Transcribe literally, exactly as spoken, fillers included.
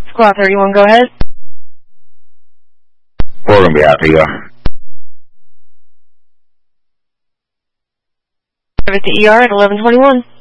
Squad thirty-one, go ahead. Four on behalf of E R. At the E R at eleven twenty-one.